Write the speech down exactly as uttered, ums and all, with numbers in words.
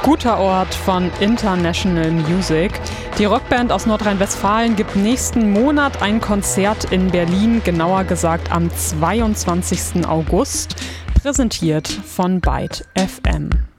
Guter Ort von International Music. Die Rockband aus Nordrhein-Westfalen gibt nächsten Monat ein Konzert in Berlin, genauer gesagt am zweiundzwanzigsten August, präsentiert von Byte F M.